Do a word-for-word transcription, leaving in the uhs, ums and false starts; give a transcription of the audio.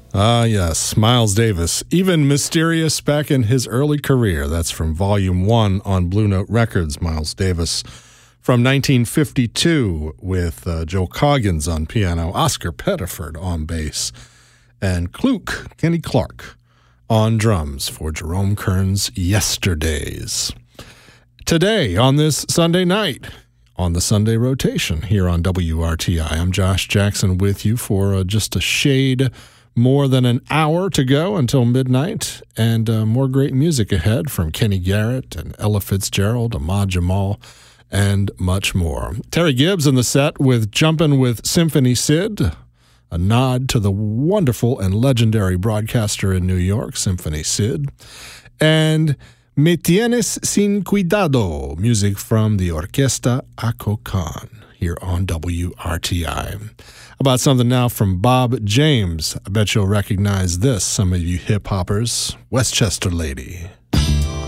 Ah, yes, Miles Davis, even mysterious back in his early career. That's from Volume one on Blue Note Records. Miles Davis from nineteen fifty-two with uh, Joe Coggins on piano, Oscar Pettiford on bass, and Kluke, Kenny Clark, on drums for Jerome Kern's Yesterdays. Today, on this Sunday night, on the Sunday rotation here on W R T I, I'm Josh Jackson with you for uh, just a shade more than an hour to go until midnight, and uh, more great music ahead from Kenny Garrett and Ella Fitzgerald, Ahmad Jamal, and much more. Terry Gibbs in the set with Jumpin' with Symphony Sid, a nod to the wonderful and legendary broadcaster in New York, Symphony Sid, and Me Tienes Sin Cuidado, music from the Orquesta Acocan here on W R T I. About something now from Bob James. I bet you'll recognize this, some of you hip-hoppers. Westchester Lady.